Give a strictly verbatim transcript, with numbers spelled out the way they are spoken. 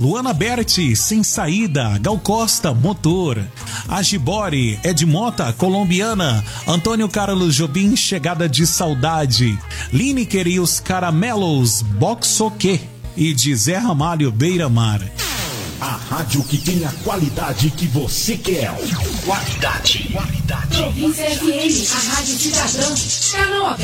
Luana Berti, Sem Saída. Gal Costa, Motor. Agibore, Edmota, Colombiana. Antônio Carlos Jobim, Chegada de Saudade. Lineker e os Caramelos, Boxoque. E de Zé Ramalho, Beira Mar. A rádio que tem a qualidade que você quer. Qualidade. Qualidade. Província F M, a rádio cidadã. Canal